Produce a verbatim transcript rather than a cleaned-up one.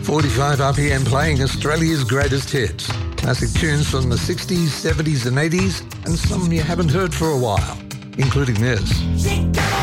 forty-five R P M playing Australia's greatest hits. Classic tunes from the sixties, seventies and eighties, and some you haven't heard for a while, including this.